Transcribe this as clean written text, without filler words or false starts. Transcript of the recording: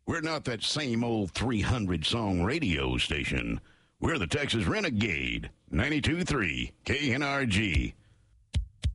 We're not that same old 300-song radio station. We're the Texas Renegade, 92.3 KNRG.